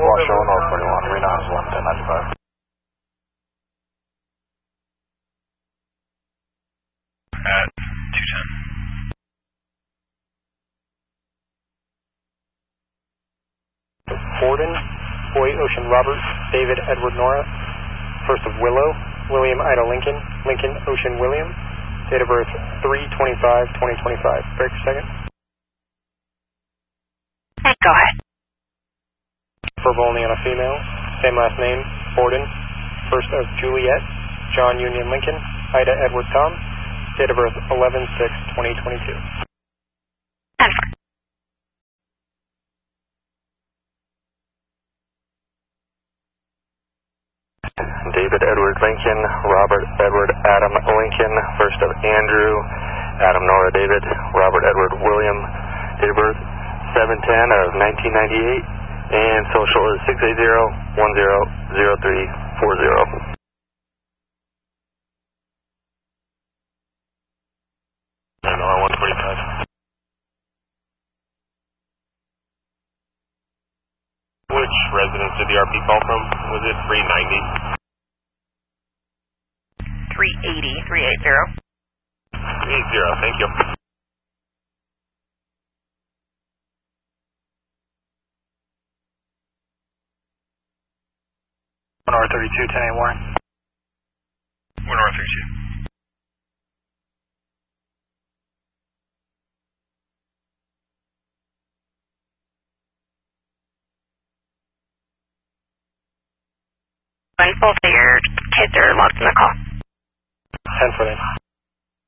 Washoe, North 41, Reno has 11095. At 210. Borden, Boy Ocean Robert, David Edward Nora, first of Willow, William Ida Lincoln, Lincoln Ocean William, date of birth 3/25/2025. Break a second. Hey, go ahead. Verbal only on a female, same last name, Borden, first of Juliet, John Union Lincoln, Ida Edward Tom, date of birth 11/6/2022. David Edward Lincoln, Robert Edward Adam Lincoln, first of Andrew, Adam Nora David, Robert Edward William, date of birth 7/10/1998, and social is 680-100340. And R125. Which residence did the RP call from? Was it 390? 380. 380, thank you. R32, 10A Warren. 1R32. And both of your kids are logged in the call. 10 for them.